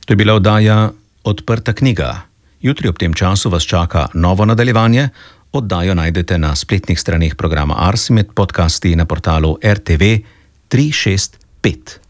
To je bila oddaja Odprta knjiga. Jutri ob tem času vas čaka novo nadaljevanje. Oddajo najdete na spletnih straneh programa Ars med podcasti na portalu RTV 365.